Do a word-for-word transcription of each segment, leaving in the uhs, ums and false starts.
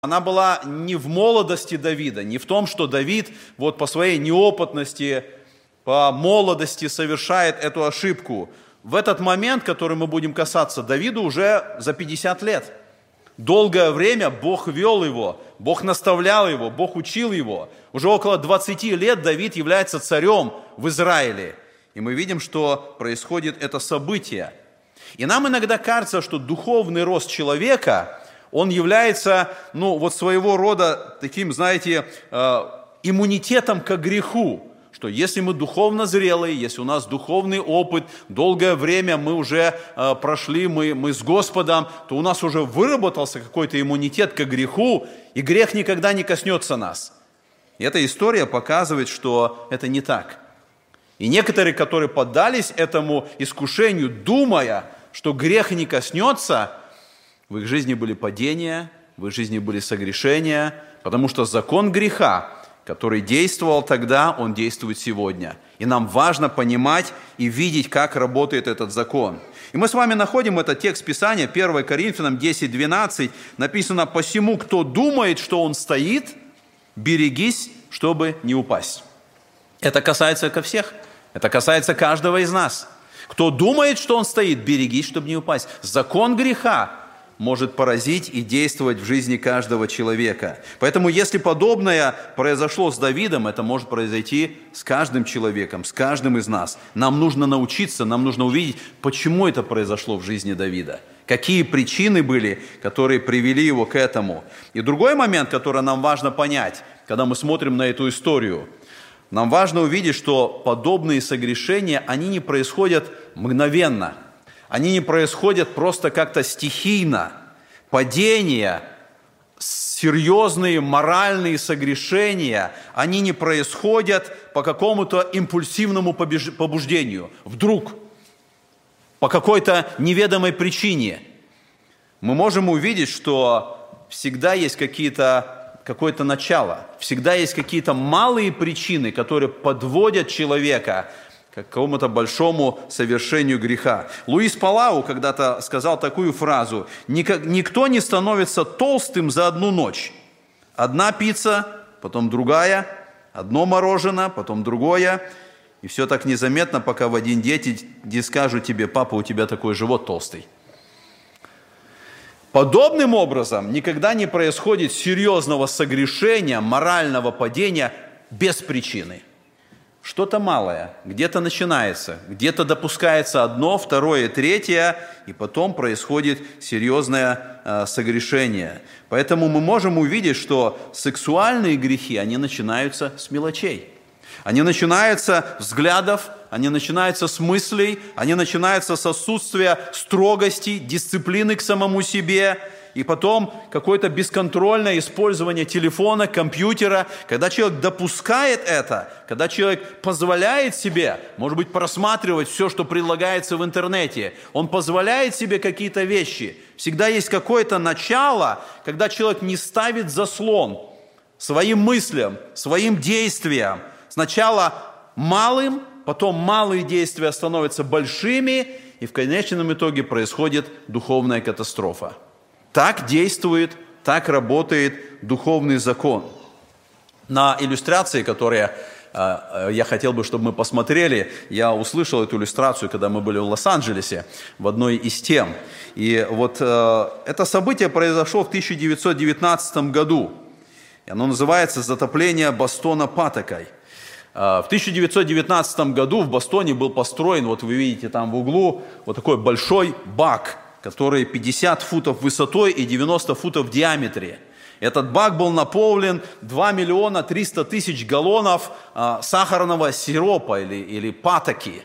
Она была не в молодости Давида, не в том, что Давид вот по своей неопытности, по молодости совершает эту ошибку. В этот момент, который мы будем касаться, Давиду уже за пятьдесят лет. Долгое время Бог вел его, Бог наставлял его, Бог учил его. Уже около двадцати лет Давид является царем в Израиле. И мы видим, что происходит это событие. И нам иногда кажется, что духовный рост человека, он является, ну, вот своего рода таким, знаете, иммунитетом к греху. Что если мы духовно зрелые, если у нас духовный опыт, долгое время мы уже э, прошли, мы, мы с Господом, то у нас уже выработался какой-то иммунитет к греху, и грех никогда не коснется нас. И эта история показывает, что это не так. И некоторые, которые поддались этому искушению, думая, что грех не коснется, в их жизни были падения, в их жизни были согрешения, потому что закон греха, который действовал тогда, он действует сегодня. И нам важно понимать и видеть, как работает этот закон. И мы с вами находим этот текст Писания, первое Коринфянам десять двенадцать, написано: «Посему, кто думает, что он стоит, берегись, чтобы не упасть». Это касается ко всех, это касается каждого из нас. Кто думает, что он стоит, берегись, чтобы не упасть. Закон греха может поразить и действовать в жизни каждого человека. Поэтому, если подобное произошло с Давидом, это может произойти с каждым человеком, с каждым из нас. Нам нужно научиться, нам нужно увидеть, почему это произошло в жизни Давида. Какие причины были, которые привели его к этому. И другой момент, который нам важно понять, когда мы смотрим на эту историю, нам важно увидеть, что подобные согрешения, они не происходят мгновенно. Они не происходят просто как-то стихийно. Падения, серьезные моральные согрешения, они не происходят по какому-то импульсивному побуждению. Вдруг, по какой-то неведомой причине. Мы можем увидеть, что всегда есть какие-то, какое-то начало. Всегда есть какие-то малые причины, которые подводят человека к какому-то большому совершению греха. Луис Палау когда-то сказал такую фразу: «Никто не становится толстым за одну ночь. Одна пицца, потом другая, одно мороженое, потом другое. И все так незаметно, пока в один день не скажут тебе: папа, у тебя такой живот толстый». Подобным образом никогда не происходит серьезного согрешения, морального падения без причины. Что-то малое, где-то начинается, где-то допускается одно, второе, третье, и потом происходит серьезное э, согрешение. Поэтому мы можем увидеть, что сексуальные грехи, они начинаются с мелочей. Они начинаются с взглядов, они начинаются с мыслей, они начинаются с отсутствия строгости, дисциплины к самому себе. И потом какое-то бесконтрольное использование телефона, компьютера. Когда человек допускает это, когда человек позволяет себе, может быть, просматривать все, что предлагается в интернете, он позволяет себе какие-то вещи. Всегда есть какое-то начало, когда человек не ставит заслон своим мыслям, своим действиям. Сначала малым, потом малые действия становятся большими, и в конечном итоге происходит духовная катастрофа. Так действует, так работает духовный закон. На иллюстрации, которые э, я хотел бы, чтобы мы посмотрели, я услышал эту иллюстрацию, когда мы были в Лос-Анджелесе, в одной из тем. И вот э, это событие произошло в тысяча девятьсот девятнадцатом году. И оно называется «Затопление Бостона патокой». Э, в тысяча девятьсот девятнадцатом году в Бостоне был построен, вот вы видите там в углу, вот такой большой бак, который пятьдесят футов высотой и девяносто футов в диаметре. Этот бак был наполнен два миллиона триста тысяч галлонов а, сахарного сиропа или, или патоки.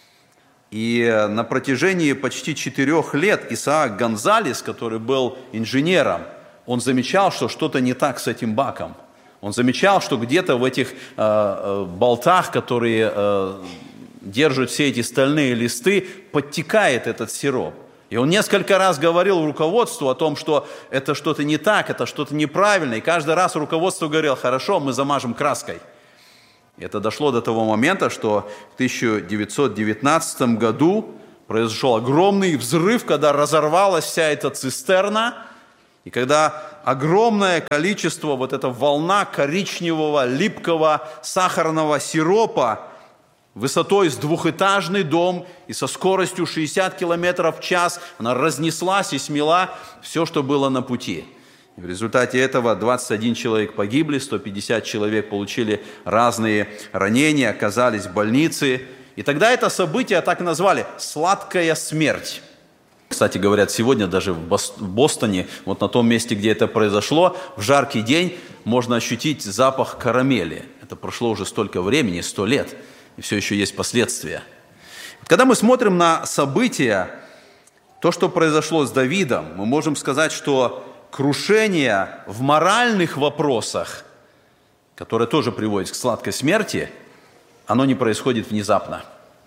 И на протяжении почти четырех лет Исаак Гонзалес, который был инженером, он замечал, что что-то не так с этим баком. Он замечал, что где-то в этих а, болтах, которые а, держат все эти стальные листы, подтекает этот сироп. И он несколько раз говорил руководству о том, что это что-то не так, это что-то неправильно. И каждый раз руководство говорило: хорошо, мы замажем краской. И это дошло до того момента, что в тысяча девятьсот девятнадцатом году произошел огромный взрыв, когда разорвалась вся эта цистерна. И когда огромное количество, вот эта волна коричневого, липкого, сахарного сиропа, высотой с двухэтажный дом и со скоростью шестьдесят километров в час, она разнеслась и смела все, что было на пути. И в результате этого двадцать один человек погибли, сто пятьдесят человек получили разные ранения, оказались в больнице. И тогда это событие так назвали «сладкая смерть». Кстати, говорят, сегодня даже в Бостоне, вот на том месте, где это произошло, в жаркий день можно ощутить запах карамели. Это прошло уже столько времени, сто лет, и все еще есть последствия. Когда мы смотрим на события, то, что произошло с Давидом, мы можем сказать, что крушение в моральных вопросах, которое тоже приводит к сладкой смерти, оно не происходит внезапно.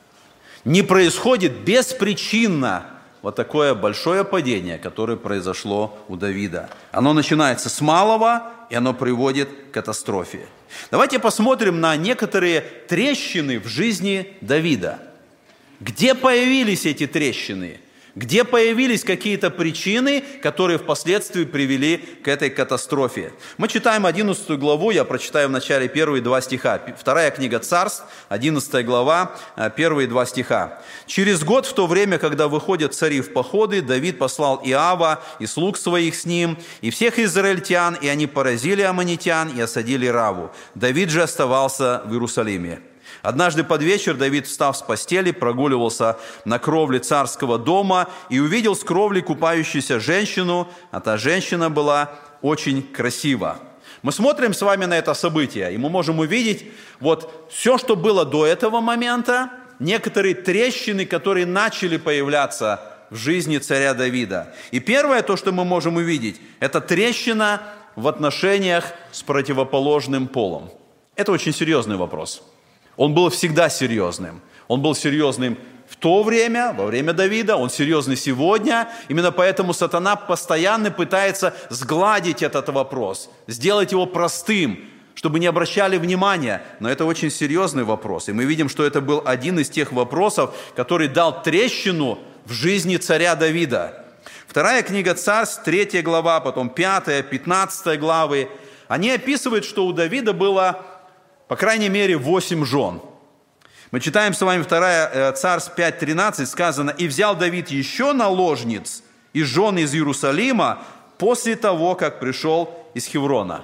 Не происходит беспричинно вот такое большое падение, которое произошло у Давида. Оно начинается с малого, и оно приводит к катастрофе. Давайте посмотрим на некоторые трещины в жизни Давида. Где появились эти трещины? Где появились какие-то причины, которые впоследствии привели к этой катастрофе? Мы читаем одиннадцатую главу, я прочитаю в начале первые два стиха. Вторая книга Царств, одиннадцатая глава, первые два стиха. «Через год, в то время, когда выходят цари в походы, Давид послал Иава и слуг своих с ним, и всех израильтян, и они поразили аммонитян и осадили Раву. Давид же оставался в Иерусалиме. Однажды под вечер Давид, встав с постели, прогуливался на кровле царского дома и увидел с кровли купающуюся женщину, а та женщина была очень красива». Мы смотрим с вами на это событие, и мы можем увидеть вот все, что было до этого момента, некоторые трещины, которые начали появляться в жизни царя Давида. И первое, то, что мы можем увидеть, это трещина в отношениях с противоположным полом. Это очень серьезный вопрос. Он был всегда серьезным. Он был серьезным в то время, во время Давида, он серьезный сегодня. Именно поэтому сатана постоянно пытается сгладить этот вопрос, сделать его простым, чтобы не обращали внимания. Но это очень серьезный вопрос. И мы видим, что это был один из тех вопросов, который дал трещину в жизни царя Давида. Вторая книга Царств, третья глава, потом пятая, пятнадцатая главы, они описывают, что у Давида было, по крайней мере, восемь жен. Мы читаем с вами вторая Царств пять тринадцать, сказано: «И взял Давид еще наложниц и жен из Иерусалима после того, как пришел из Хеврона».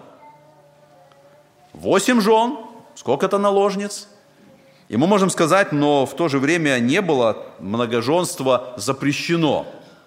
Восемь жен, сколько-то наложниц. И мы можем сказать, но в то же время не было многоженства запрещено.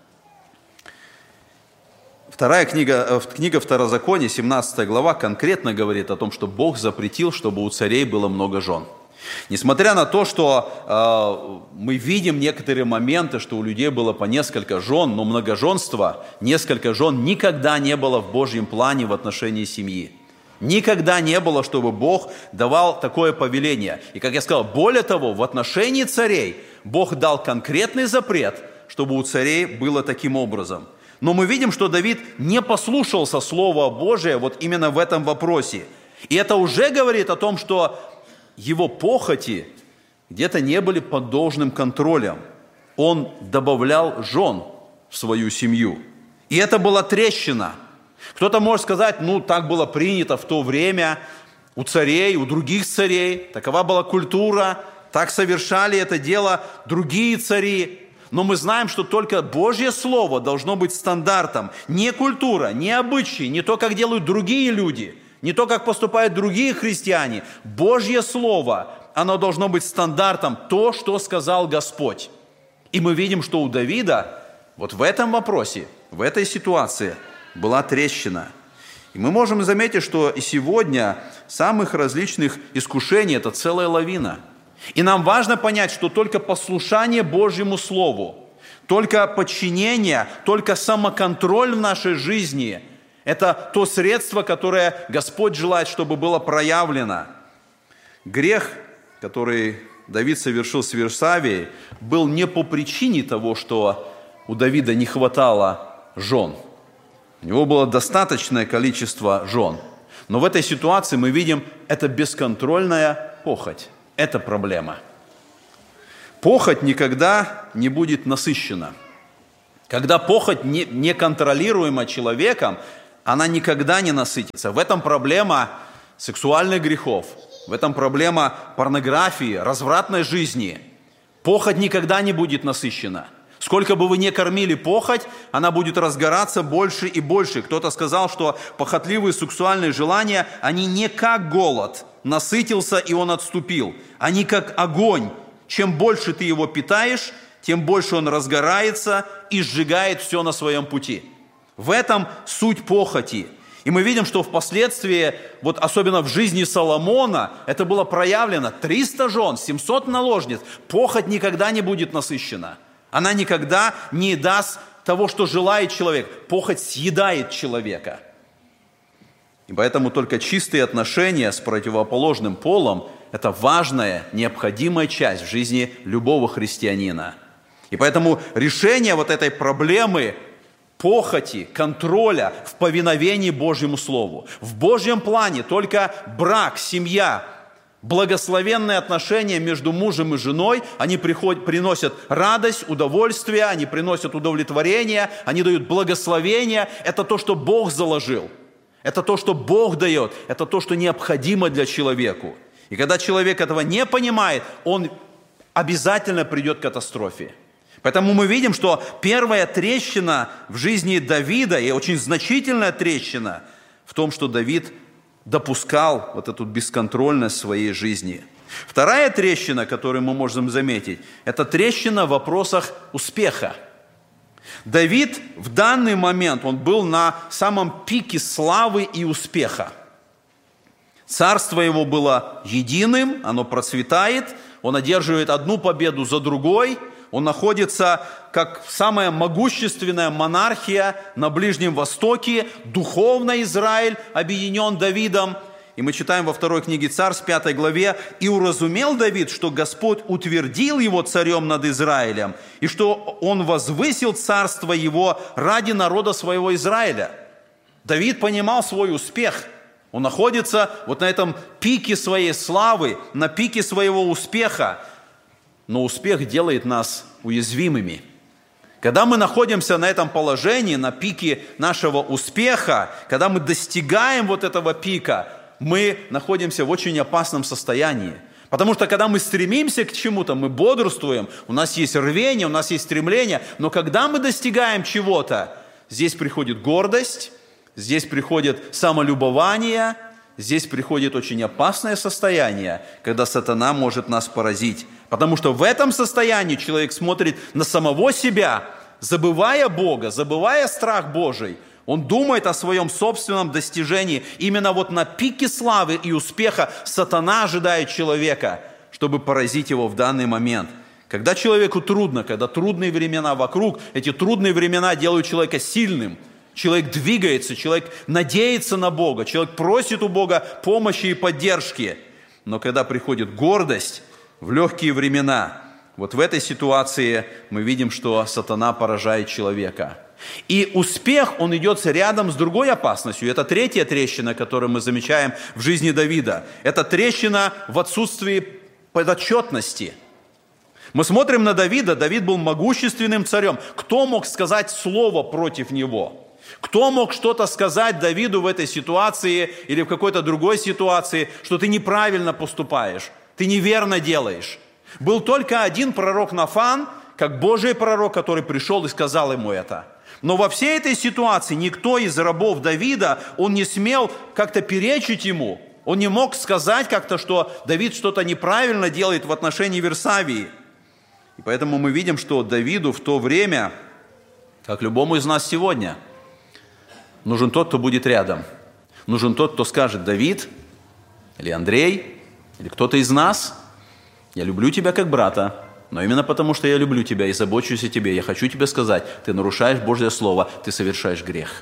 Вторая книга, книга Второзакония, семнадцатая глава, конкретно говорит о том, что Бог запретил, чтобы у царей было много жен. Несмотря на то, что э, мы видим некоторые моменты, что у людей было по несколько жен, но многоженство, несколько жен никогда не было в Божьем плане в отношении семьи. Никогда не было, чтобы Бог давал такое повеление. И, как я сказал, более того, в отношении царей Бог дал конкретный запрет, чтобы у царей было таким образом. Но мы видим, что Давид не послушался Слова Божия вот именно в этом вопросе. И это уже говорит о том, что его похоти где-то не были под должным контролем. Он добавлял жен в свою семью. И это была трещина. Кто-то может сказать, ну, так было принято в то время у царей, у других царей. Такова была культура, так совершали это дело другие цари. Но мы знаем, что только Божье Слово должно быть стандартом. Не культура, не обычаи, не то, как делают другие люди, не то, как поступают другие христиане. Божье Слово, оно должно быть стандартом, то, что сказал Господь. И мы видим, что у Давида вот в этом вопросе, в этой ситуации была трещина. И мы можем заметить, что и сегодня самых различных искушений – это целая лавина. И нам важно понять, что только послушание Божьему Слову, только подчинение, только самоконтроль в нашей жизни – это то средство, которое Господь желает, чтобы было проявлено. Грех, который Давид совершил с Версавией, был не по причине того, что у Давида не хватало жен. У него было достаточное количество жен. Но в этой ситуации мы видим, это бесконтрольная похоть. Это проблема. Похоть никогда не будет насыщена. Когда похоть не, неконтролируема человеком, она никогда не насытится. В этом проблема сексуальных грехов, в этом проблема порнографии, развратной жизни. Похоть никогда не будет насыщена. Сколько бы вы ни кормили похоть, она будет разгораться больше и больше. Кто-то сказал, что похотливые сексуальные желания, они не как голод, насытился и он отступил. Они как огонь. Чем больше ты его питаешь, тем больше он разгорается и сжигает все на своем пути. В этом суть похоти. И мы видим, что впоследствии, вот особенно в жизни Соломона, это было проявлено. триста жен, семьсот наложниц. Похоть никогда не будет насыщена. Она никогда не даст того, что желает человек. Похоть съедает человека. И поэтому только чистые отношения с противоположным полом – это важная, необходимая часть в жизни любого христианина. И поэтому решение вот этой проблемы похоти, контроля в повиновении Божьему Слову. В Божьем плане только брак, семья, благословенные отношения между мужем и женой, они приходят, приносят радость, удовольствие, они приносят удовлетворение, они дают благословение. Это то, что Бог заложил. Это то, что Бог дает. Это то, что необходимо для человека. И когда человек этого не понимает, он обязательно придет к катастрофе. Поэтому мы видим, что первая трещина в жизни Давида, и очень значительная трещина, в том, что Давид допускал вот эту бесконтрольность в своей жизни. Вторая трещина, которую мы можем заметить, это трещина в вопросах успеха. Давид в данный момент, он был на самом пике славы и успеха. Царство его было единым, оно процветает, он одерживает одну победу за другой, он находится как самая могущественная монархия на Ближнем Востоке, духовно Израиль объединен Давидом. И мы читаем во второй книге Царств, пятой главе, «И уразумел Давид, что Господь утвердил его царем над Израилем, и что он возвысил царство его ради народа своего Израиля». Давид понимал свой успех. Он находится вот на этом пике своей славы, на пике своего успеха. Но успех делает нас уязвимыми. Когда мы находимся на этом положении, на пике нашего успеха, когда мы достигаем вот этого пика, мы находимся в очень опасном состоянии. Потому что когда мы стремимся к чему-то, мы бодрствуем, у нас есть рвение, у нас есть стремление, но когда мы достигаем чего-то, здесь приходит гордость, здесь приходит самолюбование, здесь приходит очень опасное состояние, когда сатана может нас поразить. Потому что в этом состоянии человек смотрит на самого себя, забывая Бога, забывая страх Божий. Он думает о своем собственном достижении. Именно вот на пике славы и успеха сатана ожидает человека, чтобы поразить его в данный момент. Когда человеку трудно, когда трудные времена вокруг, эти трудные времена делают человека сильным. Человек двигается, человек надеется на Бога, человек просит у Бога помощи и поддержки. Но когда приходит гордость в легкие времена, вот в этой ситуации мы видим, что сатана поражает человека. И успех, он идет рядом с другой опасностью. Это третья трещина, которую мы замечаем в жизни Давида. Это трещина в отсутствии подотчетности. Мы смотрим на Давида. Давид был могущественным царем. Кто мог сказать слово против него? Кто мог что-то сказать Давиду в этой ситуации или в какой-то другой ситуации, что ты неправильно поступаешь, ты неверно делаешь? Был только один пророк Нафан, как Божий пророк, который пришел и сказал ему это. Но во всей этой ситуации никто из рабов Давида, он не смел как-то перечить ему. Он не мог сказать как-то, что Давид что-то неправильно делает в отношении Версавии. И поэтому мы видим, что Давиду в то время, как любому из нас сегодня, нужен тот, кто будет рядом. Нужен тот, кто скажет: Давид, или Андрей, или кто-то из нас, я люблю тебя как брата, но именно потому, что я люблю тебя и забочусь о тебе, я хочу тебе сказать, ты нарушаешь Божье Слово, ты совершаешь грех.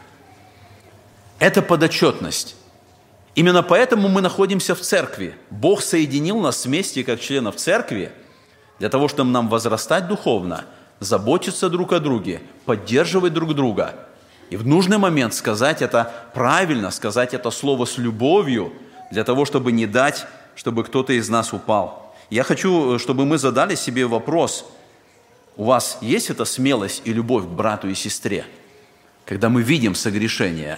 Это подотчетность. Именно поэтому мы находимся в церкви. Бог соединил нас вместе как членов церкви для того, чтобы нам возрастать духовно, заботиться друг о друге, поддерживать друг друга. И в нужный момент сказать это правильно, сказать это слово с любовью, для того, чтобы не дать, чтобы кто-то из нас упал. Я хочу, чтобы мы задали себе вопрос: у вас есть эта смелость и любовь к брату и сестре? Когда мы видим согрешение,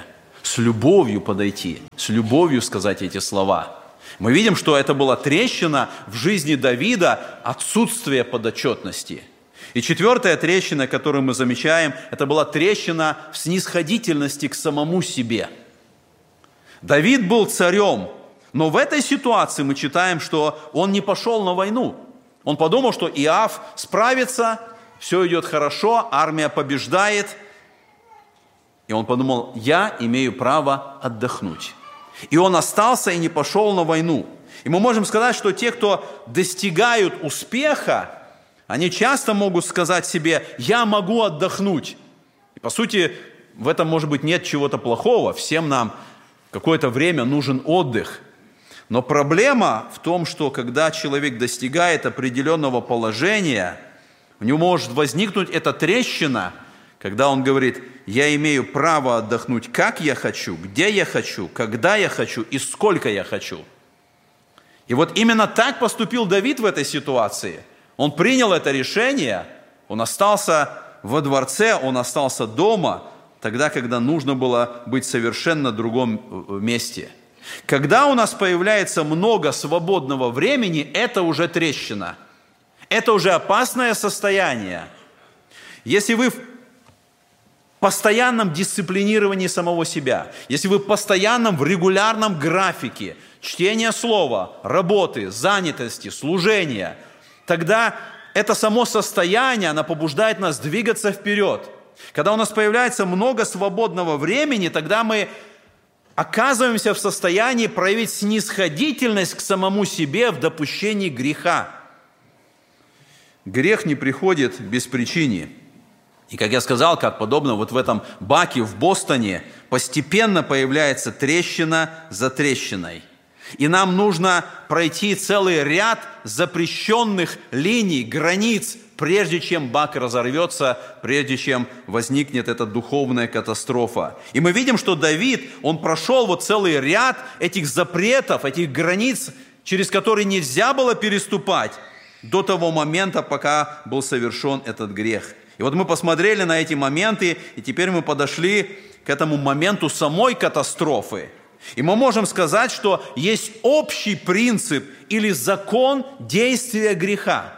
с любовью подойти, с любовью сказать эти слова. Мы видим, что это была трещина в жизни Давида, отсутствие подотчетности. И четвертая трещина, которую мы замечаем, это была трещина в снисходительности к самому себе. Давид был царем, но в этой ситуации мы читаем, что он не пошел на войну. Он подумал, что Иоав справится, все идет хорошо, армия побеждает. И он подумал, я имею право отдохнуть. И он остался и не пошел на войну. И мы можем сказать, что те, кто достигают успеха, они часто могут сказать себе, я могу отдохнуть. И по сути, в этом, может быть, нет чего-то плохого. Всем нам какое-то время нужен отдых. Но проблема в том, что когда человек достигает определенного положения, у него может возникнуть эта трещина, когда он говорит, я имею право отдохнуть, как я хочу, где я хочу, когда я хочу и сколько я хочу. И вот именно так поступил Давид в этой ситуации. Он принял это решение, он остался во дворце, он остался дома, тогда, когда нужно было быть совершенно в другом месте. Когда у нас появляется много свободного времени, это уже трещина. Это уже опасное состояние. Если вы в постоянном дисциплинировании самого себя, если вы в постоянном, в регулярном графике чтения слова, работы, занятости, служения, тогда это само состояние, оно побуждает нас двигаться вперед. Когда у нас появляется много свободного времени, тогда мы оказываемся в состоянии проявить снисходительность к самому себе в допущении греха. Грех не приходит без причины. И, как я сказал, как подобно вот в этом баке в Бостоне, постепенно появляется трещина за трещиной. И нам нужно пройти целый ряд запрещенных линий, границ, прежде чем бак разорвется, прежде чем возникнет эта духовная катастрофа. И мы видим, что Давид, он прошел вот целый ряд этих запретов, этих границ, через которые нельзя было переступать до того момента, пока был совершен этот грех. И вот мы посмотрели на эти моменты, и теперь мы подошли к этому моменту самой катастрофы. И мы можем сказать, что есть общий принцип или закон действия греха.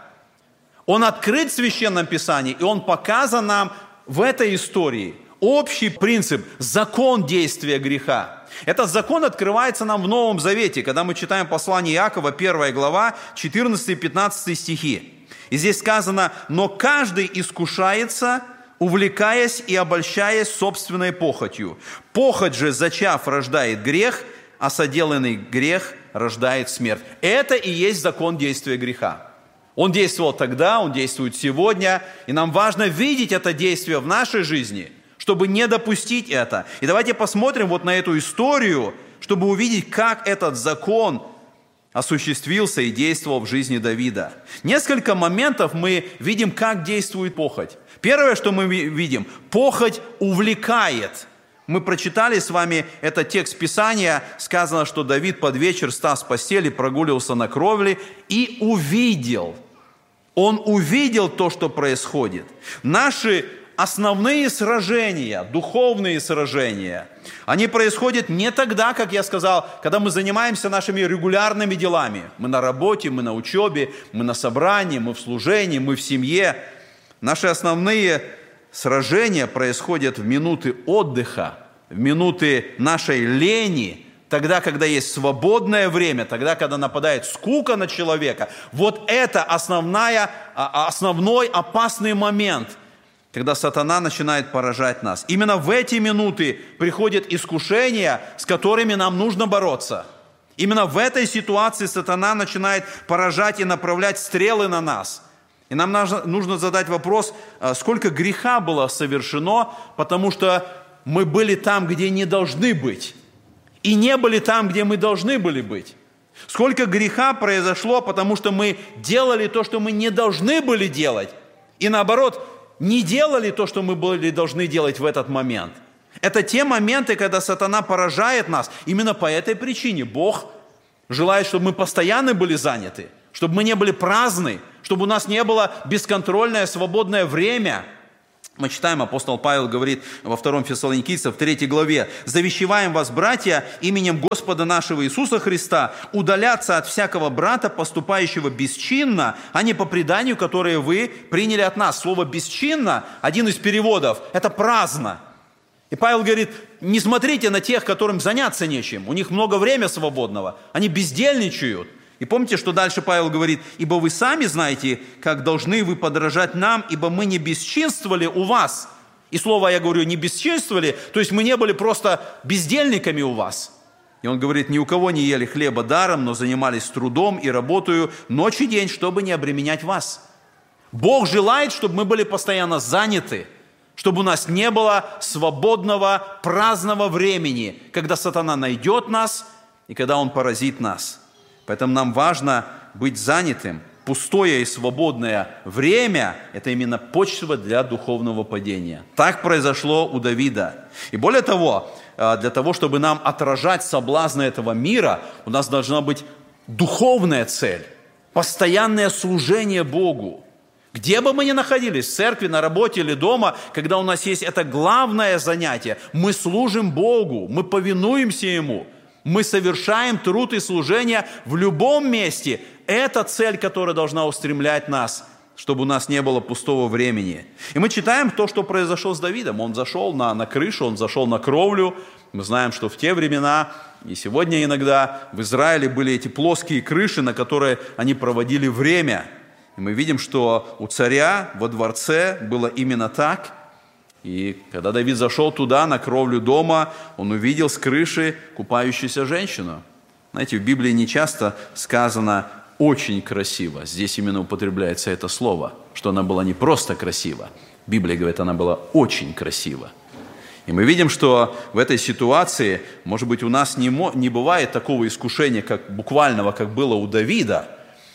Он открыт в Священном Писании, и он показан нам в этой истории. Общий принцип, закон действия греха. Этот закон открывается нам в Новом Завете, когда мы читаем послание Иакова, первая глава, четырнадцатый-пятнадцатый стихи. И здесь сказано, «Но каждый искушается, увлекаясь и обольщаясь собственной похотью. Похоть же, зачав, рождает грех, а соделанный грех рождает смерть». Это и есть закон действия греха. Он действовал тогда, он действует сегодня, и нам важно видеть это действие в нашей жизни, чтобы не допустить это. И давайте посмотрим вот на эту историю, чтобы увидеть, как этот закон осуществился и действовал в жизни Давида. Несколько моментов мы видим, как действует похоть. Первое, что мы видим, похоть увлекает. Мы прочитали с вами этот текст Писания, сказано, что Давид под вечер встал с постели, прогуливался на кровле и увидел. Он увидел то, что происходит. Наши основные сражения, духовные сражения, они происходят не тогда, как я сказал, когда мы занимаемся нашими регулярными делами. Мы на работе, мы на учебе, мы на собрании, мы в служении, мы в семье. Наши основные сражения происходят в минуты отдыха, в минуты нашей лени, тогда, когда есть свободное время, тогда, когда нападает скука на человека. Вот это основная, основной опасный момент, когда сатана начинает поражать нас. Именно в эти минуты приходят искушения, с которыми нам нужно бороться. Именно в этой ситуации сатана начинает поражать и направлять стрелы на нас. И нам нужно задать вопрос, сколько греха было совершено, потому что мы были там, где не должны быть, и не были там, где мы должны были быть. Сколько греха произошло, потому что мы делали то, что мы не должны были делать, и наоборот, не делали то, что мы были должны делать в этот момент. Это те моменты, когда сатана поражает нас. Именно по этой причине Бог желает, чтобы мы постоянно были заняты, чтобы мы не были праздны, чтобы у нас не было бесконтрольное свободное время. Мы читаем, апостол Павел говорит во втором Фессалоникийцам, в третьей главе: «Завещеваем вас, братья, именем Господа нашего Иисуса Христа, удаляться от всякого брата, поступающего бесчинно, а не по преданию, которое вы приняли от нас». Слово «бесчинно», один из переводов, это праздно. И Павел говорит: не смотрите на тех, которым заняться нечем, у них много времени свободного, они бездельничают. И помните, что дальше Павел говорит: «Ибо вы сами знаете, как должны вы подражать нам, ибо мы не бесчинствовали у вас». И слово, я говорю, не бесчинствовали, то есть мы не были просто бездельниками у вас. И он говорит: «Ни у кого не ели хлеба даром, но занимались трудом и работою ночь и день, чтобы не обременять вас». Бог желает, чтобы мы были постоянно заняты, чтобы у нас не было свободного, праздного времени, когда сатана найдет нас и когда он поразит нас. Поэтому нам важно быть занятым. Пустое и свободное время – это именно почва для духовного падения. Так произошло у Давида. И более того, для того, чтобы нам отражать соблазны этого мира, у нас должна быть духовная цель, постоянное служение Богу. Где бы мы ни находились, в церкви, на работе или дома, когда у нас есть это главное занятие, мы служим Богу, мы повинуемся Ему. Мы совершаем труд и служение в любом месте. Это цель, которая должна устремлять нас, чтобы у нас не было пустого времени. И мы читаем то, что произошло с Давидом. Он зашел на, на крышу, он зашел на кровлю. Мы знаем, что в те времена, и сегодня иногда, в Израиле были эти плоские крыши, на которые они проводили время. И мы видим, что у царя во дворце было именно так. И когда Давид зашел туда, на кровлю дома, он увидел с крыши купающуюся женщину. Знаете, в Библии не часто сказано «очень красиво». Здесь именно употребляется это слово, что она была не просто красива. Библия говорит, она была очень красива. И мы видим, что в этой ситуации, может быть, у нас не, не бывает такого искушения, как буквального, как было у Давида,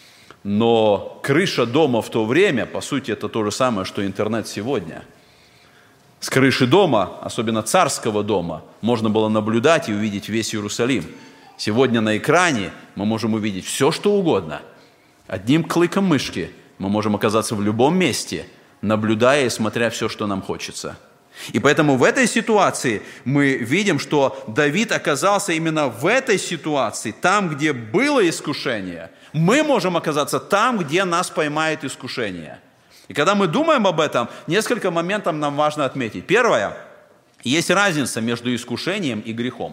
но крыша дома в то время, по сути, это то же самое, что интернет сегодня. С крыши дома, особенно царского дома, можно было наблюдать и увидеть весь Иерусалим. Сегодня на экране мы можем увидеть все, что угодно. Одним кликом мышки мы можем оказаться в любом месте, наблюдая и смотря все, что нам хочется. И поэтому в этой ситуации мы видим, что Давид оказался именно в этой ситуации, там, где было искушение. Мы можем оказаться там, где нас поймает искушение. И когда мы думаем об этом, несколько моментов нам важно отметить. Первое, есть разница между искушением и грехом.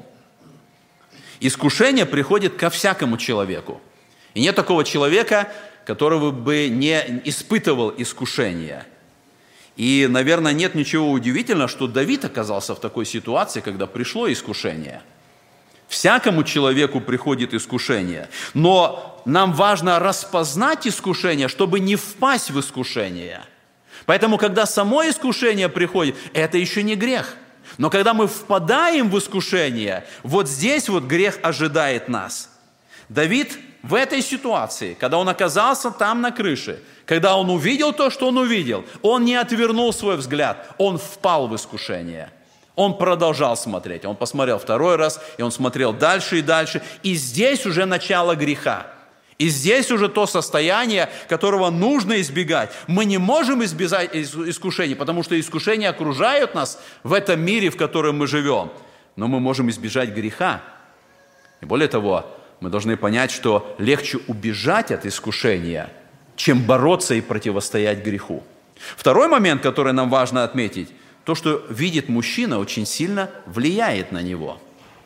Искушение приходит ко всякому человеку. И нет такого человека, которого бы не испытывал искушение. И, наверное, нет ничего удивительного, что Давид оказался в такой ситуации, когда пришло искушение. Всякому человеку приходит искушение, но нам важно распознать искушение, чтобы не впасть в искушение. Поэтому, когда само искушение приходит, это еще не грех. Но когда мы впадаем в искушение, вот здесь вот грех ожидает нас. Давид в этой ситуации, когда он оказался там на крыше, когда он увидел то, что он увидел, он не отвернул свой взгляд, он впал в искушение. Он продолжал смотреть. Он посмотрел второй раз, и он смотрел дальше и дальше. И здесь уже начало греха. И здесь уже то состояние, которого нужно избегать. Мы не можем избежать искушений, потому что искушения окружают нас в этом мире, в котором мы живем. Но мы можем избежать греха. И более того, мы должны понять, что легче убежать от искушения, чем бороться и противостоять греху. Второй момент, который нам важно отметить, то, что видит мужчина, очень сильно влияет на него.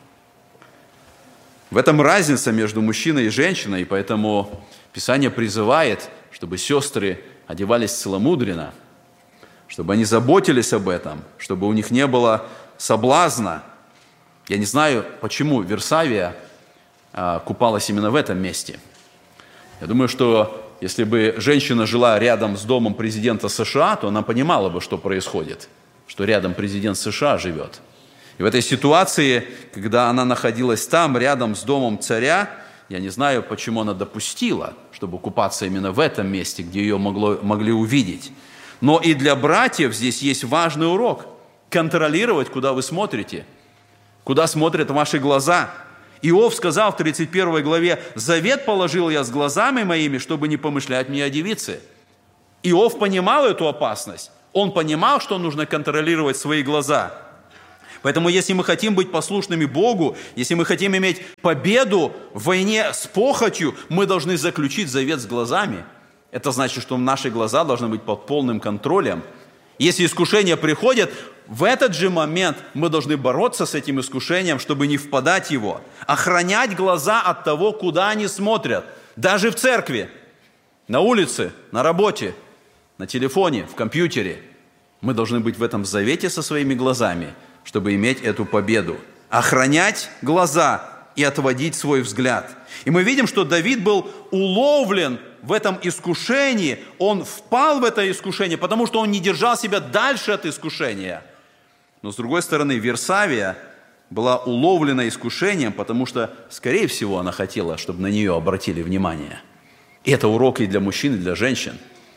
В этом разница между мужчиной и женщиной, и поэтому Писание призывает, чтобы сестры одевались целомудренно, чтобы они заботились об этом, чтобы у них не было соблазна. Я не знаю, почему Версавия а, купалась именно в этом месте. Я думаю, что если бы женщина жила рядом с домом президента США, то она понимала бы, что происходит, что рядом президент США живет. И в этой ситуации, когда она находилась там, рядом с домом царя, я не знаю, почему она допустила, чтобы купаться именно в этом месте, где ее могло, могли увидеть. Но и для братьев здесь есть важный урок – контролировать, куда вы смотрите, куда смотрят ваши глаза. Иов сказал в тридцать первой главе: «Завет положил я с глазами моими, чтобы не помышлять мне о девице». Иов понимал эту опасность. Он понимал, что нужно контролировать свои глаза. Поэтому если мы хотим быть послушными Богу, если мы хотим иметь победу в войне с похотью, мы должны заключить завет с глазами. Это значит, что наши глаза должны быть под полным контролем. Если искушения приходят, в этот же момент мы должны бороться с этим искушением, чтобы не впадать в его. Охранять глаза от того, куда они смотрят. Даже в церкви, на улице, на работе, на телефоне, в компьютере. Мы должны быть в этом завете со своими глазами, чтобы иметь эту победу. Охранять глаза и отводить свой взгляд. И мы видим, что Давид был уловлен в этом искушении. Он впал в это искушение, потому что он не держал себя дальше от искушения. Но с другой стороны, Версавия была уловлена искушением, потому что, скорее всего, она хотела, чтобы на нее обратили внимание. И это урок и для мужчин, и для женщин.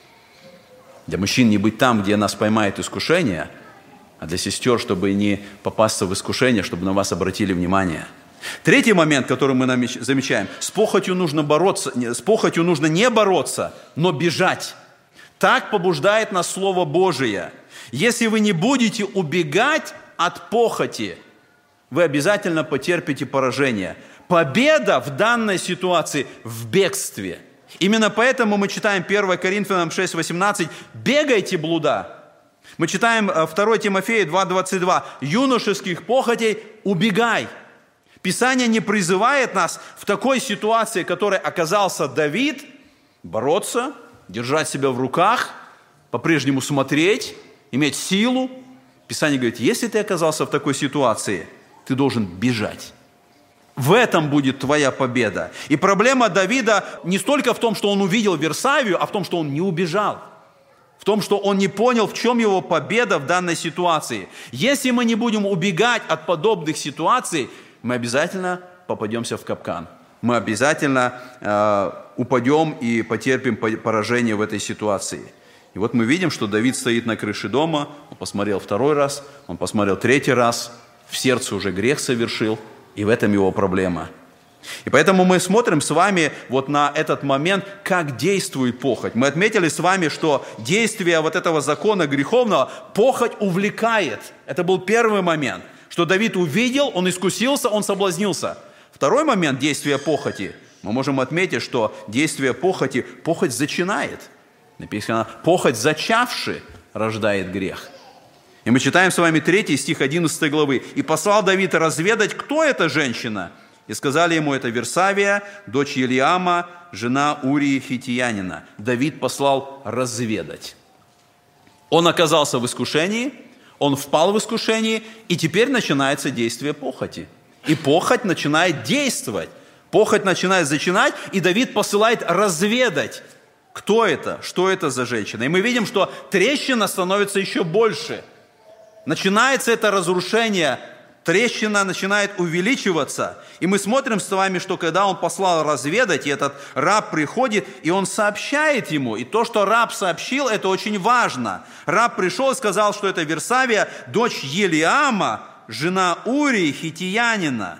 Для мужчин не быть там, где нас поймает искушение, а для сестер, чтобы не попасться в искушение, чтобы на вас обратили внимание. Третий момент, который мы замечаем, с похотью нужно бороться, с похотью нужно не бороться, но бежать. Так побуждает нас Слово Божие. Если вы не будете убегать от похоти, вы обязательно потерпите поражение. Победа в данной ситуации в бегстве. Именно поэтому мы читаем первое Коринфянам шесть восемнадцать «Бегайте, блуда». Мы читаем второе Тимофея два двадцать два «Юношеских похотей убегай». Писание не призывает нас в такой ситуации, в которой оказался Давид, бороться, держать себя в руках, по-прежнему смотреть, иметь силу. Писание говорит, если ты оказался в такой ситуации, ты должен бежать. В этом будет твоя победа. И проблема Давида не столько в том, что он увидел Версавию, а в том, что он не убежал. В том, что он не понял, в чем его победа в данной ситуации. Если мы не будем убегать от подобных ситуаций, мы обязательно попадемся в капкан. Мы обязательно э, упадем и потерпим поражение в этой ситуации. И вот мы видим, что Давид стоит на крыше дома, он посмотрел второй раз, он посмотрел третий раз, в сердце уже грех совершил, и в этом его проблема. И поэтому мы смотрим с вами вот на этот момент, как действует похоть. Мы отметили с вами, что действие вот этого закона греховного, похоть увлекает. Это был первый момент, что Давид увидел, он искусился, он соблазнился. Второй момент действия похоти, мы можем отметить, что действие похоти, похоть зачинает. Написано, похоть зачавши рождает грех. И мы читаем с вами третий стих одиннадцатой главы. «И послал Давид разведать, кто эта женщина. И сказали ему, это Версавия, дочь Елиама, жена Урии Хитиянина». Давид послал разведать. Он оказался в искушении, он впал в искушение, и теперь начинается действие похоти. И похоть начинает действовать. Похоть начинает зачинать, и Давид посылает разведать, кто это, что это за женщина. И мы видим, что трещина становится еще больше. Начинается это разрушение, трещина начинает увеличиваться. И мы смотрим с вами, что когда он послал разведать, и этот раб приходит, и он сообщает ему. И то, что раб сообщил, это очень важно. Раб пришел и сказал, что это Версавия, дочь Елиама, жена Урии Хитиянина.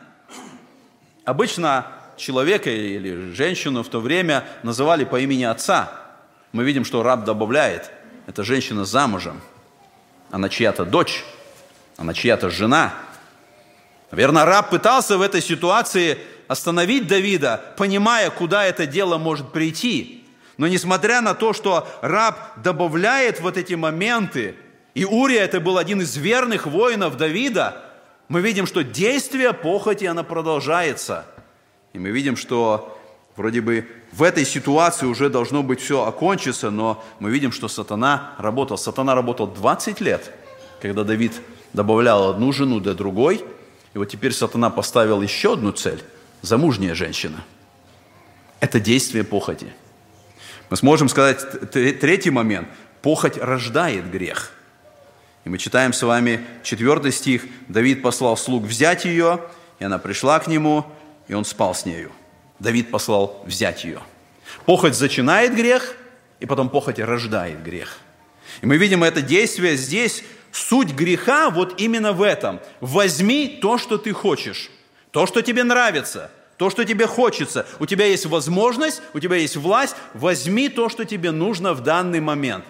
Обычно человека или женщину в то время называли по имени отца. Мы видим, что раб добавляет, это женщина замужем. Она чья-то дочь, она чья-то жена. Наверное, раб пытался в этой ситуации остановить Давида, понимая, куда это дело может прийти. Но несмотря на то, что раб добавляет вот эти моменты, и Урия это был один из верных воинов Давида, мы видим, что действие похоти, оно продолжается. И мы видим, что вроде бы в этой ситуации уже должно быть все окончиться, но мы видим, что сатана работал. Сатана работал двадцать лет, когда Давид добавлял одну жену до другой. И вот теперь сатана поставил еще одну цель – замужняя женщина. Это действие похоти. Мы сможем сказать третий момент – похоть рождает грех. И мы читаем с вами четвертый стих. Давид послал слуг взять ее, и она пришла к нему, и он спал с нею. Давид послал взять ее. Похоть зачинает грех, и потом похоть рождает грех. И мы видим это действие здесь. Суть греха вот именно в этом. Возьми то, что ты хочешь, то, что тебе нравится, то, что тебе хочется. У тебя есть возможность, у тебя есть власть. Возьми то, что тебе нужно в данный момент.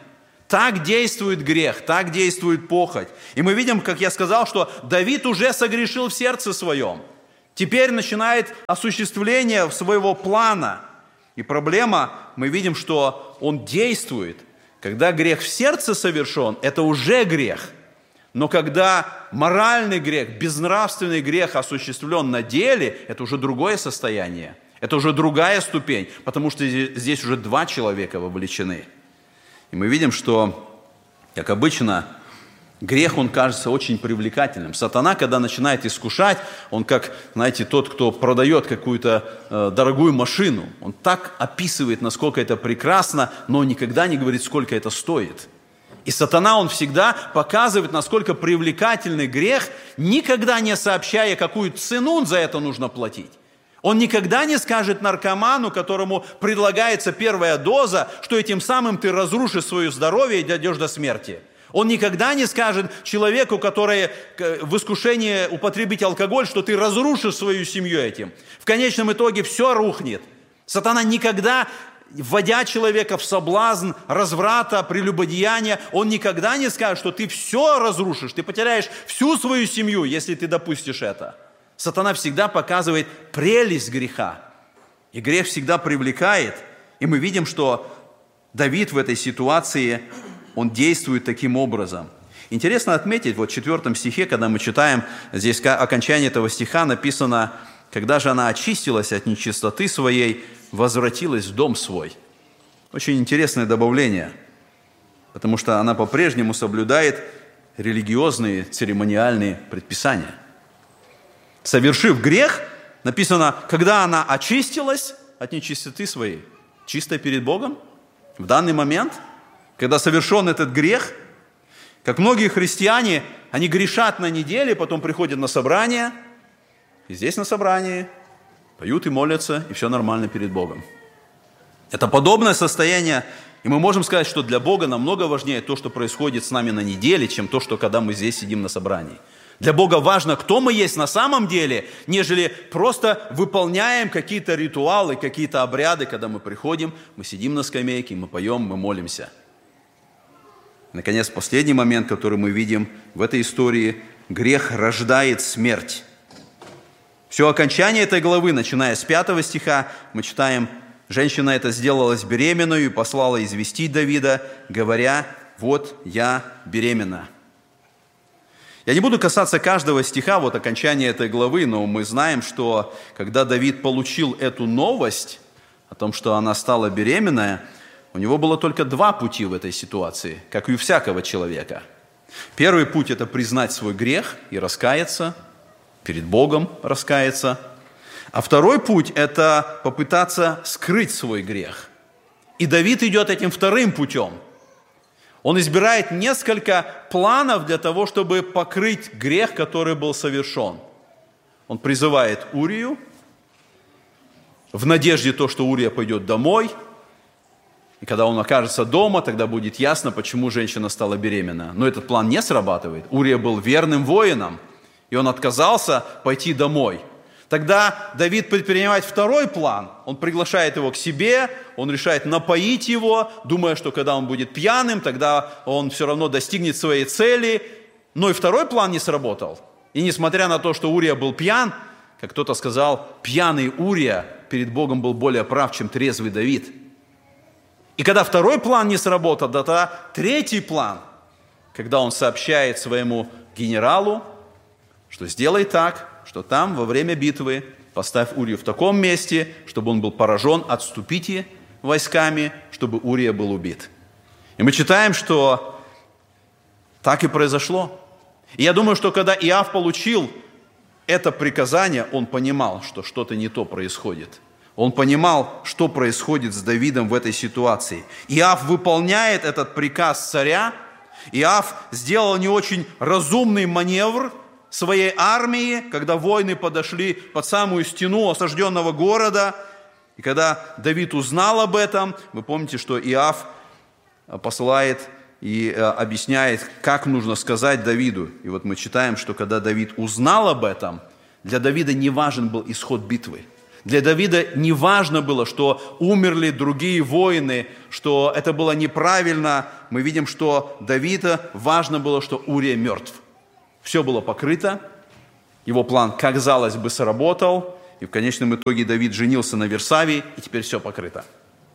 Так действует грех, так действует похоть. И мы видим, как я сказал, что Давид уже согрешил в сердце своем. Теперь начинает осуществление своего плана. И проблема, мы видим, что он действует. Когда грех в сердце совершен, это уже грех. Но когда моральный грех, безнравственный грех осуществлен на деле, это уже другое состояние. Это уже другая ступень, потому что здесь уже два человека вовлечены. И мы видим, что, как обычно, грех, он кажется очень привлекательным. Сатана, когда начинает искушать, он как, знаете, тот, кто продает какую-то э, дорогую машину. Он так описывает, насколько это прекрасно, но никогда не говорит, сколько это стоит. И сатана, он всегда показывает, насколько привлекательный грех, никогда не сообщая, какую цену за это нужно платить. Он никогда не скажет наркоману, которому предлагается первая доза, что этим самым ты разрушишь свое здоровье и дойдешь до смерти. Он никогда не скажет человеку, который в искушении употребить алкоголь, что ты разрушишь свою семью этим. В конечном итоге все рухнет. Сатана никогда, вводя человека в соблазн разврата, прелюбодеяния, он никогда не скажет, что ты все разрушишь, ты потеряешь всю свою семью, если ты допустишь это. Сатана всегда показывает прелесть греха. И грех всегда привлекает. И мы видим, что Давид в этой ситуации, он действует таким образом. Интересно отметить, вот в четвертом стихе, когда мы читаем, здесь окончание этого стиха написано, когда же она очистилась от нечистоты своей, возвратилась в дом свой. Очень интересное добавление, потому что она по-прежнему соблюдает религиозные, церемониальные предписания. Совершив грех, написано, когда она очистилась от нечистоты своей, чисто перед Богом, в данный момент, когда совершен этот грех, как многие христиане, они грешат на неделе, потом приходят на собрание, и здесь на собрании поют и молятся, и все нормально перед Богом. Это подобное состояние, и мы можем сказать, что для Бога намного важнее то, что происходит с нами на неделе, чем то, что когда мы здесь сидим на собрании. Для Бога важно, кто мы есть на самом деле, нежели просто выполняем какие-то ритуалы, какие-то обряды, когда мы приходим, мы сидим на скамейке, мы поем, мы молимся. Наконец, последний момент, который мы видим в этой истории, грех рождает смерть. Все окончание этой главы, начиная с пятого стиха, мы читаем, женщина эта сделалась беременной и послала известить Давида, говоря, вот я беременна. Я не буду касаться каждого стиха, вот окончания этой главы, но мы знаем, что когда Давид получил эту новость о том, что она стала беременная, у него было только два пути в этой ситуации, как и у всякого человека. Первый путь – это признать свой грех и раскаяться, перед Богом раскаяться. А второй путь – это попытаться скрыть свой грех. И Давид идет этим вторым путем. Он избирает несколько планов для того, чтобы покрыть грех, который был совершен. Он призывает Урию в надежде то, что Урия пойдет домой. И когда он окажется дома, тогда будет ясно, почему женщина стала беременна. Но этот план не срабатывает. Урия был верным воином, и он отказался пойти домой. Тогда Давид предпринимает второй план. Он приглашает его к себе, он решает напоить его, думая, что когда он будет пьяным, тогда он все равно достигнет своей цели. Но и второй план не сработал. И несмотря на то, что Урия был пьян, как кто-то сказал, пьяный Урия перед Богом был более прав, чем трезвый Давид. И когда второй план не сработал, тогда третий план, когда он сообщает своему генералу, что сделай так, что там во время битвы поставь Урию в таком месте, чтобы он был поражен, отступите войсками, чтобы Урия был убит. И мы читаем, что так и произошло. И я думаю, что когда Иов получил это приказание, он понимал, что что-то не то происходит. Он понимал, что происходит с Давидом в этой ситуации. Иов выполняет этот приказ царя. Иов сделал не очень разумный маневр своей армии, когда воины подошли под самую стену осажденного города. И когда Давид узнал об этом, вы помните, что Иов посылает и объясняет, как нужно сказать Давиду. И вот мы читаем, что когда Давид узнал об этом, для Давида не важен был исход битвы. Для Давида не важно было, что умерли другие воины, что это было неправильно. Мы видим, что Давида важно было, что Урия мертв. Все было покрыто, его план, как казалось бы, сработал, и в конечном итоге Давид женился на Версавии, и теперь все покрыто.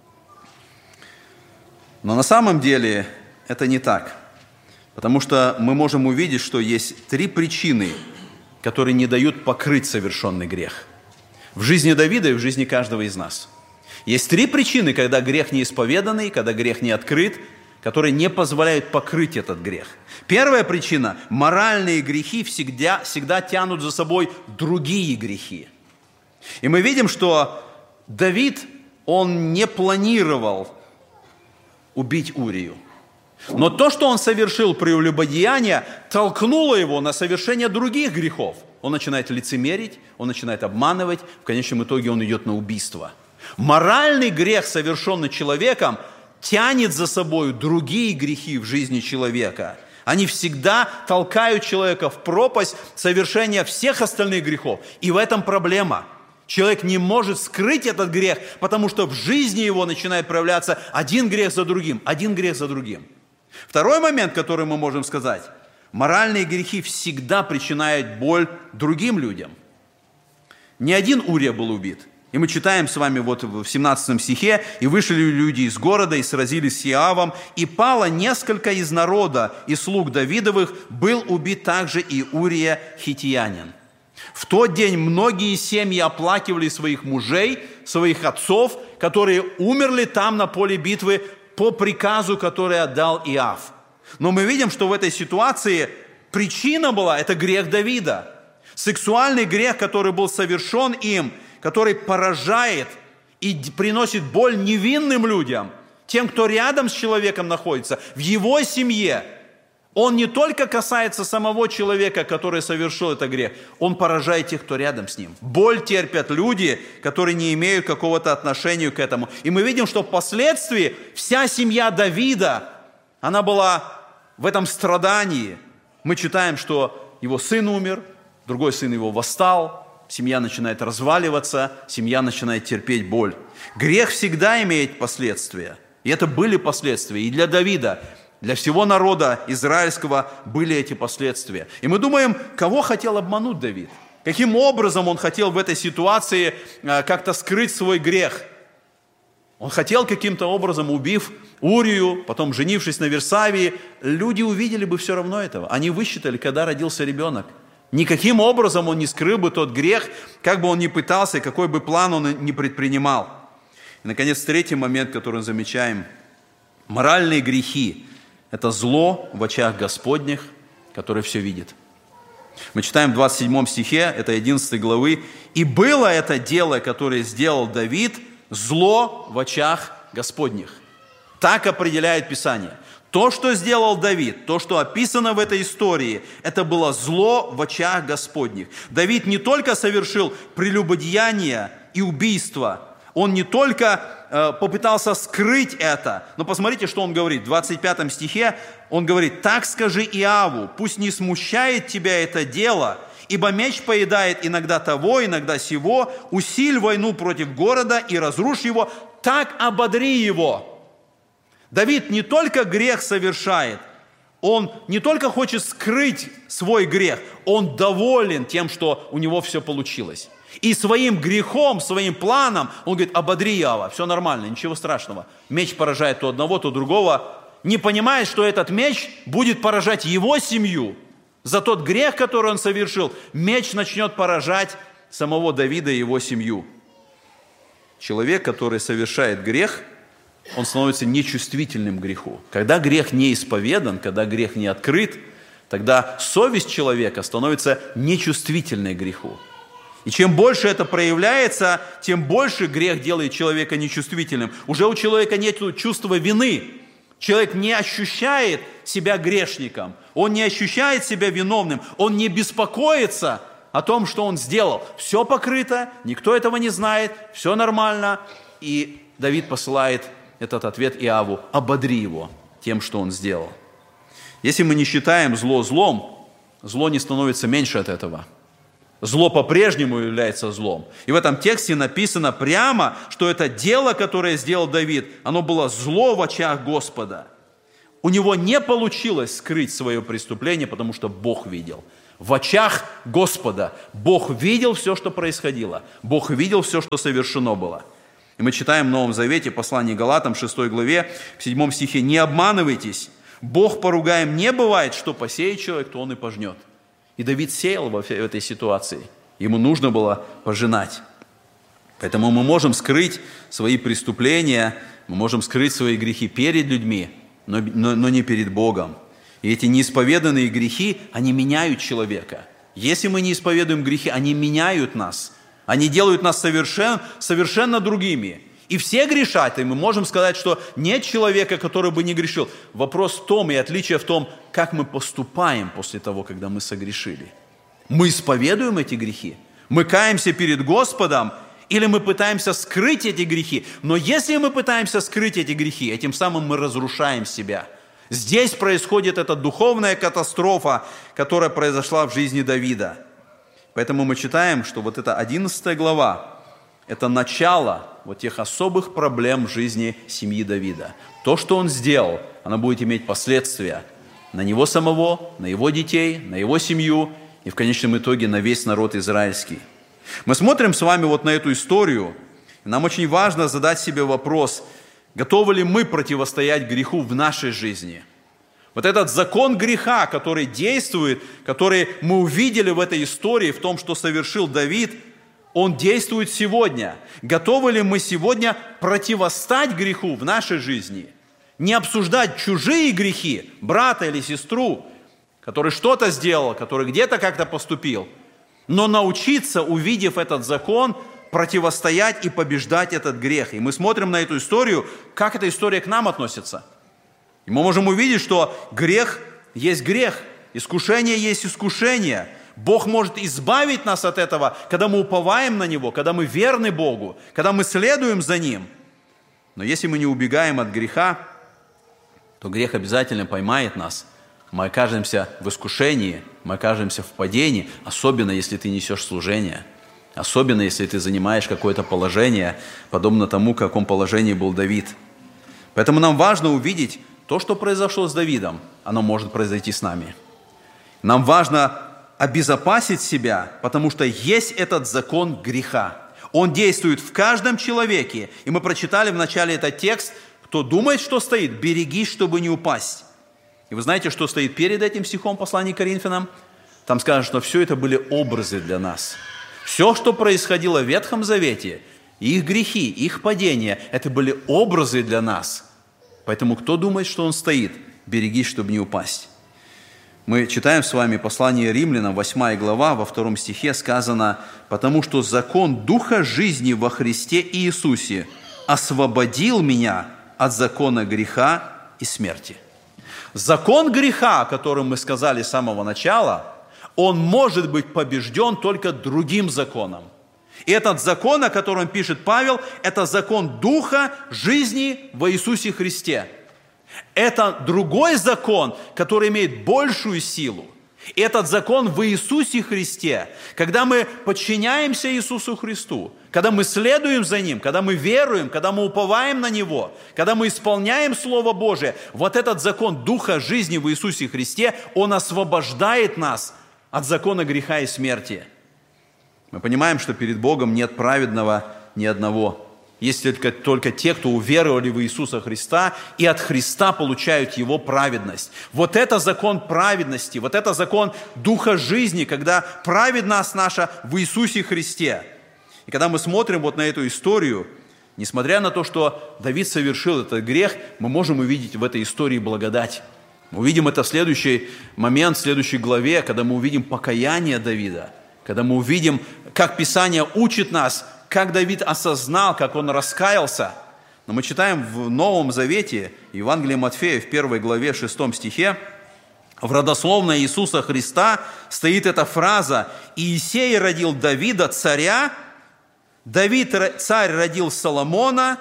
Но на самом деле это не так, потому что мы можем увидеть, что есть три причины, которые не дают покрыть совершенный грех. В жизни Давида и в жизни каждого из нас. Есть три причины, когда грех не исповеданный, когда грех не открыт, которые не позволяют покрыть этот грех. Первая причина – моральные грехи всегда, всегда тянут за собой другие грехи. И мы видим, что Давид, он не планировал убить Урию. Но то, что он совершил прелюбодеяние, толкнуло его на совершение других грехов. Он начинает лицемерить, он начинает обманывать, в конечном итоге он идет на убийство. Моральный грех, совершенный человеком, тянет за собой другие грехи в жизни человека. Они всегда толкают человека в пропасть совершения всех остальных грехов. И в этом проблема. Человек не может скрыть этот грех, потому что в жизни его начинает проявляться один грех за другим, один грех за другим. Второй момент, который мы можем сказать. Моральные грехи всегда причиняют боль другим людям. Не один Урия был убит. И мы читаем с вами вот в семнадцатом стихе: «И вышли люди из города, и сразились с Иоавом, и пало несколько из народа, и слуг Давидовых, был убит также и Урия хиттиянин». В тот день многие семьи оплакивали своих мужей, своих отцов, которые умерли там на поле битвы по приказу, который отдал Иоав. Но мы видим, что в этой ситуации причина была – это грех Давида. Сексуальный грех, который был совершен им, который поражает и приносит боль невинным людям, тем, кто рядом с человеком находится, в его семье. Он не только касается самого человека, который совершил этот грех, он поражает тех, кто рядом с ним. Боль терпят люди, которые не имеют какого-то отношения к этому. И мы видим, что впоследствии вся семья Давида, она была в этом страдании. Мы читаем, что его сын умер, другой сын его восстал, семья начинает разваливаться, семья начинает терпеть боль. Грех всегда имеет последствия. И это были последствия и для Давида, для всего народа израильского были эти последствия. И мы думаем, кого хотел обмануть Давид? Каким образом он хотел в этой ситуации как-то скрыть свой грех? Он хотел каким-то образом, убив Урию, потом женившись на Версавии, люди увидели бы все равно этого. Они высчитали, когда родился ребенок. Никаким образом он не скрыл бы тот грех, как бы он ни пытался, какой бы план он ни предпринимал. И, наконец, третий момент, который мы замечаем. Моральные грехи – это зло в очах Господних, которое все видит. Мы читаем в двадцать седьмом стихе, это одиннадцатой главы. «И было это дело, которое сделал Давид, зло в очах Господних». Так определяет Писание. То, что сделал Давид, то, что описано в этой истории, это было зло в очах Господних. Давид не только совершил прелюбодеяние и убийство, он не только э, попытался скрыть это, но посмотрите, что он говорит. В двадцать пятом стихе он говорит: «Так скажи Иоаву, пусть не смущает тебя это дело, ибо меч поедает иногда того, иногда сего, усиль войну против города и разрушь его, так ободри его». Давид не только грех совершает, он не только хочет скрыть свой грех, он доволен тем, что у него все получилось. И своим грехом, своим планом, он говорит: ободри Иоава, все нормально, ничего страшного. Меч поражает то одного, то другого, не понимая, что этот меч будет поражать его семью. За тот грех, который он совершил, меч начнет поражать самого Давида и его семью. Человек, который совершает грех, он становится нечувствительным к греху. Когда грех не исповедан, когда грех не открыт, тогда совесть человека становится нечувствительной к греху. И чем больше это проявляется, тем больше грех делает человека нечувствительным. Уже у человека нет чувства вины. Человек не ощущает себя грешником, он не ощущает себя виновным, он не беспокоится о том, что он сделал. Все покрыто, никто этого не знает, все нормально. И Давид посылает этот ответ Иоаву: ободри его тем, что он сделал. Если мы не считаем зло злом, зло не становится меньше от этого. Зло по-прежнему является злом. И в этом тексте написано прямо, что это дело, которое сделал Давид, оно было зло в очах Господа. У него не получилось скрыть свое преступление, потому что Бог видел. В очах Господа Бог видел все, что происходило. Бог видел все, что совершено было. И мы читаем в Новом Завете, послание Галатам, шестой главе, в седьмом стихе: «Не обманывайтесь, Бог поругаем не бывает, что посеет человек, то он и пожнет». И Давид сеял в этой ситуации. Ему нужно было пожинать. Поэтому мы можем скрыть свои преступления, мы можем скрыть свои грехи перед людьми, но, но, но не перед Богом. И эти неисповеданные грехи, они меняют человека. Если мы не исповедуем грехи, они меняют нас. Они делают нас совершенно, совершенно другими. И все грешат, и мы можем сказать, что нет человека, который бы не грешил. Вопрос в том, и отличие в том, как мы поступаем после того, когда мы согрешили. Мы исповедуем эти грехи, мы каемся перед Господом, или мы пытаемся скрыть эти грехи. Но если мы пытаемся скрыть эти грехи, этим самым мы разрушаем себя. Здесь происходит эта духовная катастрофа, которая произошла в жизни Давида. Поэтому мы читаем, что вот эта одиннадцатая глава, это начало вот тех особых проблем в жизни семьи Давида. То, что он сделал, оно будет иметь последствия на него самого, на его детей, на его семью и в конечном итоге на весь народ израильский. Мы смотрим с вами вот на эту историю. Нам очень важно задать себе вопрос, готовы ли мы противостоять греху в нашей жизни. Вот этот закон греха, который действует, который мы увидели в этой истории, в том, что совершил Давид, он действует сегодня. Готовы ли мы сегодня противостать греху в нашей жизни? Не обсуждать чужие грехи, брата или сестру, который что-то сделал, который где-то как-то поступил, но научиться, увидев этот закон, противостоять и побеждать этот грех. И мы смотрим на эту историю, как эта история к нам относится. И мы можем увидеть, что грех есть грех, искушение есть искушение. Бог может избавить нас от этого, когда мы уповаем на Него, когда мы верны Богу, когда мы следуем за Ним. Но если мы не убегаем от греха, то грех обязательно поймает нас. Мы окажемся в искушении, мы окажемся в падении, особенно если ты несешь служение, особенно если ты занимаешь какое-то положение, подобно тому, в каком положении был Давид. Поэтому нам важно увидеть то, что произошло с Давидом, оно может произойти с нами. Нам важно обезопасить себя, потому что есть этот закон греха. Он действует в каждом человеке. И мы прочитали в начале этот текст: кто думает, что стоит, берегись, чтобы не упасть. И вы знаете, что стоит перед этим стихом послания к Коринфянам? Там сказано, что все это были образы для нас. Все, что происходило в Ветхом Завете, их грехи, их падения, это были образы для нас. Поэтому кто думает, что он стоит, берегись, чтобы не упасть. Мы читаем с вами послание Римлянам, восьмая глава, во втором стихе сказано: «Потому что закон Духа жизни во Христе Иисусе освободил меня от закона греха и смерти». Закон греха, о котором мы сказали с самого начала, он может быть побежден только другим законом. И этот закон, о котором пишет Павел, это закон Духа жизни во Иисусе Христе. Это другой закон, который имеет большую силу. И этот закон в Иисусе Христе. Когда мы подчиняемся Иисусу Христу, когда мы следуем за Ним, когда мы веруем, когда мы уповаем на Него, когда мы исполняем Слово Божие, вот этот закон Духа жизни в Иисусе Христе, он освобождает нас от закона греха и смерти. Мы понимаем, что перед Богом нет праведного ни одного. Есть только, только те, кто уверовали в Иисуса Христа и от Христа получают Его праведность. Вот это закон праведности, вот это закон Духа жизни, когда праведность наша в Иисусе Христе. И когда мы смотрим вот на эту историю, несмотря на то, что Давид совершил этот грех, мы можем увидеть в этой истории благодать. Мы увидим это в следующий момент, в следующей главе, когда мы увидим покаяние Давида, когда мы увидим, как Писание учит нас, как Давид осознал, как он раскаялся. Но мы читаем в Новом Завете, Евангелие Матфея, в первой главе, шестом стихе, в родословной Иисуса Христа стоит эта фраза: «Иисей родил Давида, царя, Давид, царь, родил Соломона,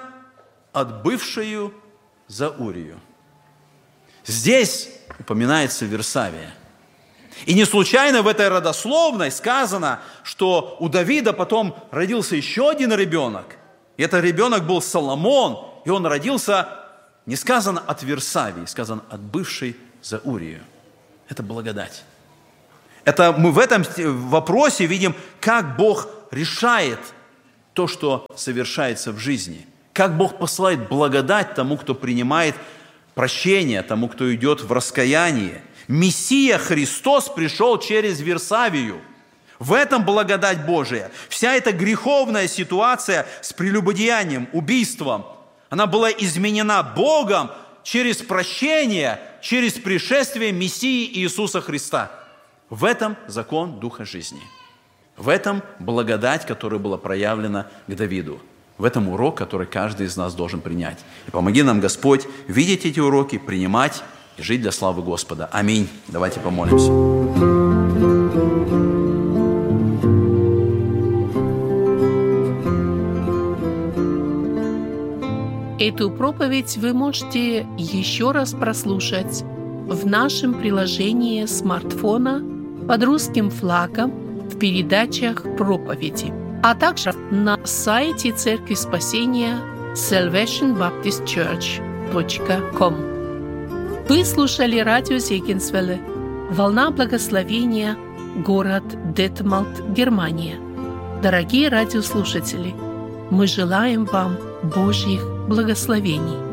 отбывшую за Урию». Здесь упоминается Версавия. И не случайно в этой родословной сказано, что у Давида потом родился еще один ребенок. И этот ребенок был Соломон, и он родился, не сказано от Версавии, сказано от бывшей за Урию. Это благодать. Это мы в этом вопросе видим, как Бог решает то, что совершается в жизни. Как Бог посылает благодать тому, кто принимает прощение, тому, кто идет в раскаяние. Мессия Христос пришел через Версавию. В этом благодать Божия. Вся эта греховная ситуация с прелюбодеянием, убийством, она была изменена Богом через прощение, через пришествие Мессии Иисуса Христа. В этом закон Духа жизни. В этом благодать, которая была проявлена к Давиду. В этом урок, который каждый из нас должен принять. И помоги нам, Господь, видеть эти уроки, принимать и жить для славы Господа. Аминь. Давайте помолимся. Эту проповедь вы можете еще раз прослушать в нашем приложении смартфона под русским флагом в передачах проповеди, а также на сайте Церкви Спасения salvation baptist church точка ком. Вы слушали радио Зегенсвелле «Волна благословения», город Детмалт, Германия. Дорогие радиослушатели, мы желаем вам Божьих благословений.